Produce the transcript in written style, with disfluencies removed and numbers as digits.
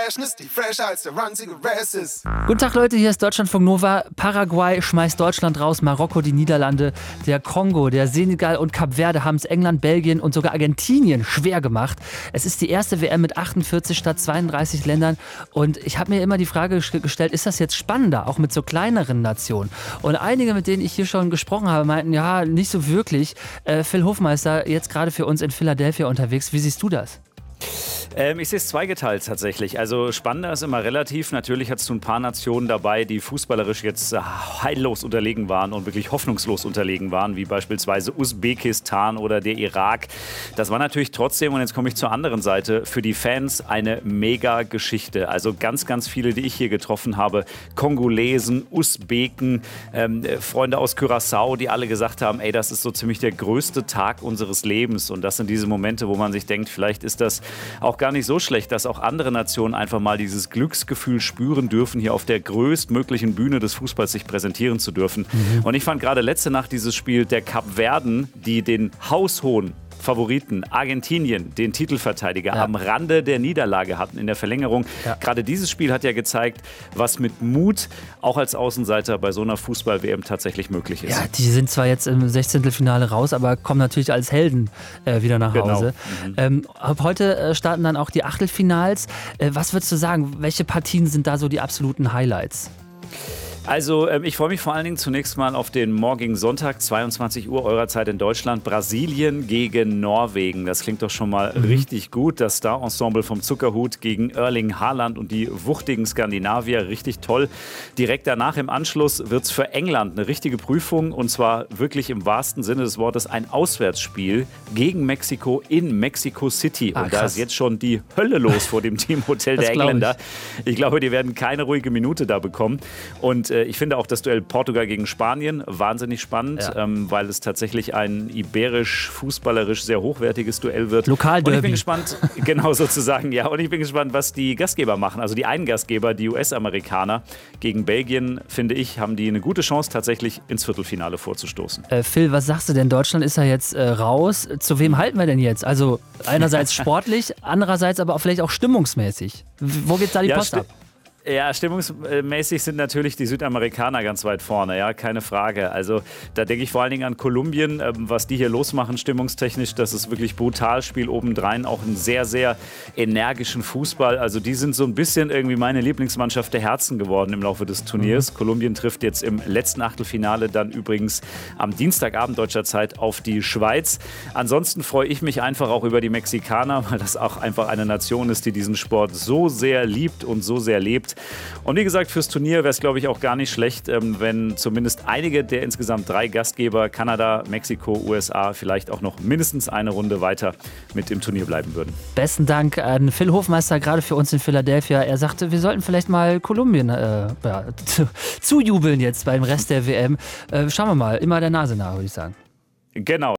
Freshness, die fresher als der ranzige Rest. Guten Tag Leute, hier ist Deutschlandfunk Nova. Paraguay schmeißt Deutschland raus, Marokko die Niederlande, der Kongo, der Senegal und Kap Verde haben es England, Belgien und sogar Argentinien schwer gemacht. Es ist die erste WM mit 48 statt 32 Ländern und ich habe mir immer die Frage gestellt, ist das jetzt spannender, auch mit so kleineren Nationen? Und einige, mit denen ich hier schon gesprochen habe, meinten, ja, nicht so wirklich. Phil Hofmeister, jetzt gerade für uns in Philadelphia unterwegs. Wie siehst du das? Ich sehe es zweigeteilt tatsächlich. Also spannender ist immer relativ. Natürlich hattest du ein paar Nationen dabei, die fußballerisch jetzt heillos unterlegen waren und wirklich hoffnungslos unterlegen waren, wie beispielsweise Usbekistan oder der Irak. Das war natürlich trotzdem, und jetzt komme ich zur anderen Seite, für die Fans eine mega Geschichte. Also ganz, ganz viele, die ich hier getroffen habe, Kongolesen, Usbeken, Freunde aus Curaçao, die alle gesagt haben, ey, das ist so ziemlich der größte Tag unseres Lebens. Und das sind diese Momente, wo man sich denkt, vielleicht ist das auch gar nicht so schlecht, dass auch andere Nationen einfach mal dieses Glücksgefühl spüren dürfen, hier auf der größtmöglichen Bühne des Fußballs sich präsentieren zu dürfen. Und ich fand gerade letzte Nacht dieses Spiel der Kapverden, die den haushohen Favoriten Argentinien, den Titelverteidiger, am Rande der Niederlage hatten in der Verlängerung. Ja. Gerade dieses Spiel hat ja gezeigt, was mit Mut auch als Außenseiter bei so einer Fußball-WM tatsächlich möglich ist. Ja, die sind zwar jetzt im 16. raus, aber kommen natürlich als Helden wieder nach Hause. Heute starten dann auch die Achtelfinals. Was würdest du sagen, welche Partien sind da so die absoluten Highlights? Also ich freue mich vor allen Dingen zunächst mal auf den morgigen Sonntag, 22 Uhr eurer Zeit in Deutschland, Brasilien gegen Norwegen. Das klingt doch schon mal richtig gut. Das Star-Ensemble vom Zuckerhut gegen Erling Haaland und die wuchtigen Skandinavier, richtig toll. Direkt danach im Anschluss wird es für England eine richtige Prüfung, und zwar wirklich im wahrsten Sinne des Wortes ein Auswärtsspiel gegen Mexiko in Mexico City. Und da ist jetzt schon die Hölle los vor dem Teamhotel der Engländer. Ich glaube, die werden keine ruhige Minute da bekommen. Und ich finde auch das Duell Portugal gegen Spanien wahnsinnig spannend, weil es tatsächlich ein iberisch-fußballerisch sehr hochwertiges Duell wird. Lokalderby. Und ich bin gespannt, genau sozusagen, ja. Und ich bin gespannt, was die Gastgeber machen. Also die einen Gastgeber, die US-Amerikaner gegen Belgien, finde ich, haben die eine gute Chance, tatsächlich ins Viertelfinale vorzustoßen. Phil, was sagst du denn? Deutschland ist ja jetzt raus. Zu wem halten wir denn jetzt? Also einerseits sportlich, andererseits aber auch vielleicht auch stimmungsmäßig. Wo geht da die Post ab? Ja, stimmungsmäßig sind natürlich die Südamerikaner ganz weit vorne, ja, keine Frage. Also da denke ich vor allen Dingen an Kolumbien, was die hier losmachen stimmungstechnisch, das ist wirklich brutal, Spiel obendrein, auch einen sehr, sehr energischen Fußball. Also die sind so ein bisschen irgendwie meine Lieblingsmannschaft der Herzen geworden im Laufe des Turniers. Kolumbien trifft jetzt im letzten Achtelfinale dann übrigens am Dienstagabend deutscher Zeit auf die Schweiz. Ansonsten freue ich mich einfach auch über die Mexikaner, weil das auch einfach eine Nation ist, die diesen Sport so sehr liebt und so sehr lebt. Und wie gesagt, fürs Turnier wäre es, glaube ich, auch gar nicht schlecht, wenn zumindest einige der insgesamt 3 Gastgeber, Kanada, Mexiko, USA, vielleicht auch noch mindestens eine Runde weiter mit im Turnier bleiben würden. Besten Dank an Phil Hofmeister, gerade für uns in Philadelphia. Er sagte, wir sollten vielleicht mal Kolumbien zujubeln jetzt beim Rest der WM. Schauen wir mal, immer der Nase nach, würde ich sagen. Genau.